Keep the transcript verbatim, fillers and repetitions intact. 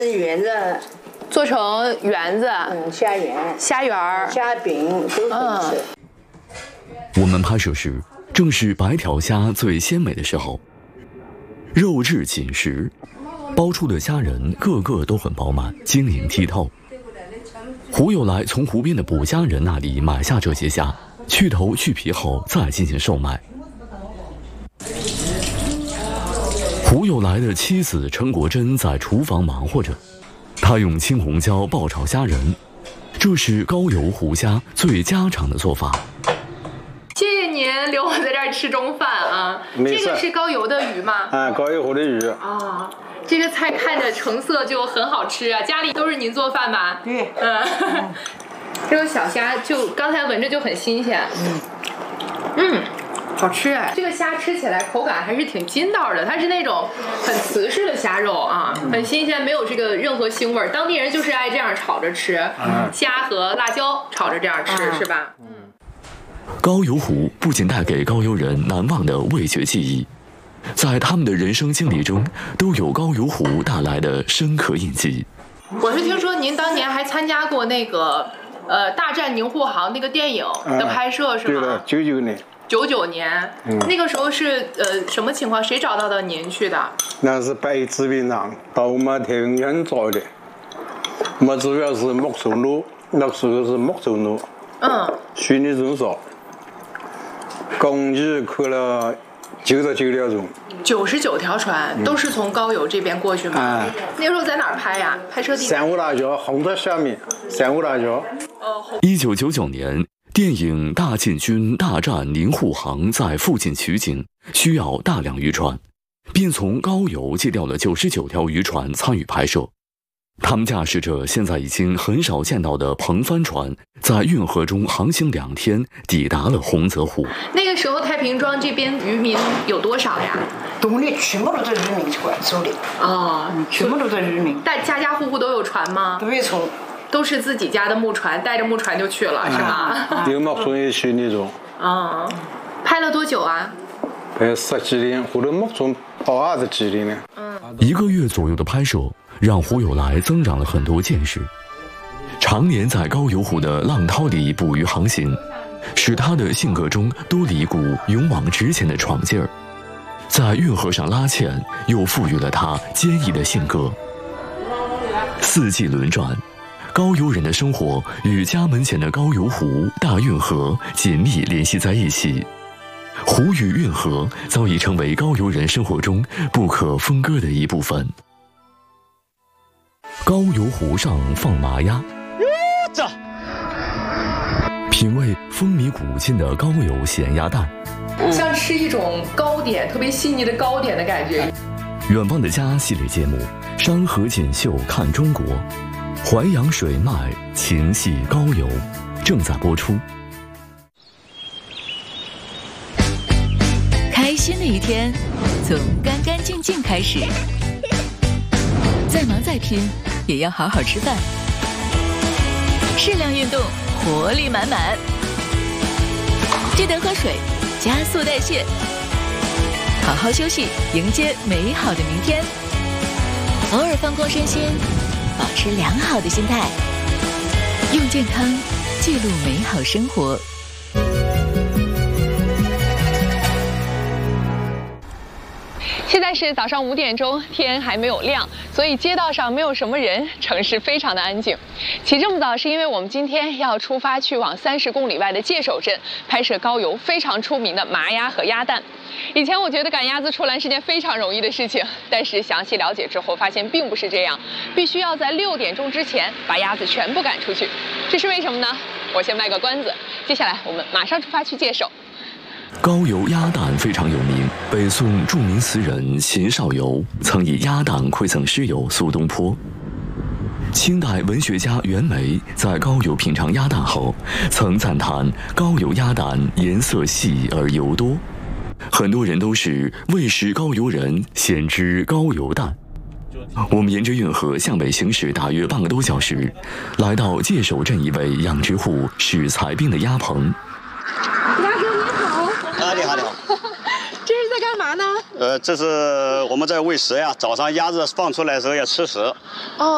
圆子， 做成圆子， 嗯，虾圆、 虾圆儿、 虾饼都可以吃。 我们拍摄时正是白条虾最鲜美的时候，肉质紧实，剥出的虾仁个个都很饱满，晶莹剔透。胡有来从湖边的捕虾人那里买下这些虾，去头去皮后再进行售卖。胡有来的妻子陈国珍在厨房忙活着，她用青红椒爆炒虾仁，这是高邮湖虾最家常的做法。 谢谢您留我在这儿吃中饭啊！这个是高邮的鱼吗？ 啊，高邮湖的鱼啊。这个菜看着成色就很好吃啊！家里都是您做饭吧？ 对， 嗯。这个小虾就刚才闻着就很新鲜，嗯，嗯，好吃哎！这个虾吃起来口感还是挺筋道的，它是那种很瓷实的虾肉啊，很新鲜，没有这个任何腥味儿。当地人就是爱这样炒着吃，嗯、虾和辣椒炒着这样吃，嗯、是吧？嗯。 高邮湖不仅带给高邮人难忘的味觉记忆，在他们的人生经历中都有高邮湖带来的深刻印记。 我是听说您当年还参加过那个呃《大战宁沪杭》那个电影的拍摄，是吗？ 对的，九九年。 九九年，嗯、那个时候是呃什么情况？谁找到的您去的？ 那是白纸兵长到我们太平间找的。我们主要是木州路，那时候是木州路。嗯。虚拟中少。共计开了九十九条船， 九十九条船都是从高邮这边过去吗？嗯、那时候在哪儿拍呀？拍摄地？ 三五大桥，红在下面。三五大桥。 一九九九年，电影《大进军大战宁沪杭》在附近取景，需要大量渔船，便从高邮借调了九十九条渔船参与拍摄。他们驾驶着现在已经很少见到的篷帆船，在运河中航行两天，抵达了洪泽湖。 那个时候，太平庄这边渔民有多少呀？ 东里全部都是渔民船走的啊， 全部都是渔民。 但家家户户都有船吗？ 都有船， 都是自己家的木船，带着木船就去了，是吗？ 有木船也去那种。 啊，拍了多久啊？ 拍十几年，后头木船跑二十几年了。 嗯，一个月左右的拍摄，让胡有来增长了很多见识。常年在高邮湖的浪涛里捕鱼航行，使他的性格中多了一股勇往直前的闯劲儿。在运河上拉纤，又赋予了他坚毅的性格。四季轮转，高邮人的生活与家门前的高邮湖、大运河紧密联系在一起。湖与运河早已成为高邮人生活中不可分割的一部分。高邮湖上放麻鸭，这品味风靡古今的高邮咸鸭蛋， 像吃一种糕点，特别细腻的糕点的感觉。 远望的家系列节目《山河锦绣看中国》，淮扬水脉情系高邮正在播出。 开心的一天从干干净净开始，再忙再拼也要好好吃饭，适量运动，活力满满，记得喝水，加速代谢，好好休息，迎接美好的明天。偶尔放空身心，保持良好的心态，用健康记录美好生活。 现在是早上五点钟，天还没有亮，所以街道上没有什么人，城市非常的安静。起这么早是因为我们今天要出发去往三十公里外的界首镇拍摄高邮非常出名的麻鸭和鸭蛋。以前我觉得赶鸭子出栏是件非常容易的事情，但是详细了解之后发现并不是这样，必须要在六点钟之前把鸭子全部赶出去。这是为什么呢？我先卖个关子，接下来我们马上出发去界首。 高邮鸭蛋非常有名，北宋著名词人秦少游曾以鸭蛋馈赠诗友苏东坡。清代文学家袁枚在高邮品尝鸭蛋后，曾赞叹高邮鸭蛋颜色细而油多。很多人都是未识高邮人，先知高邮蛋。我们沿着运河向北行驶大约半个多小时，来到界首镇一位养殖户史才兵的鸭棚。 啊，你好，你好。 这是在干嘛呢？ 呃，这是我们在喂食呀。早上鸭子放出来的时候要吃食。 哦。